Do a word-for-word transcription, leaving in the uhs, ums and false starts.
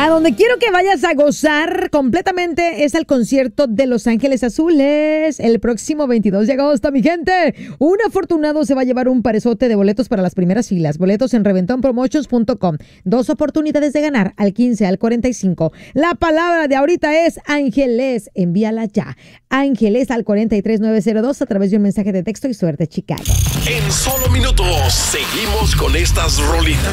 donde quiero que vayas a gozar completamente es al concierto de Los Ángeles Azules el próximo veintidós de agosto, mi gente. Un afortunado se va a llevar un parezote de boletos para las primeras filas. Boletos en reventón promotions punto com. Dos oportunidades de ganar al quince, al cuarenta y cinco. La palabra de ahorita es Ángeles. Envíala ya. Ángeles al cuarenta y tres nueve cero dos a través de un mensaje de texto y suerte, Chicago. En solo minutos seguimos con estas rolitas.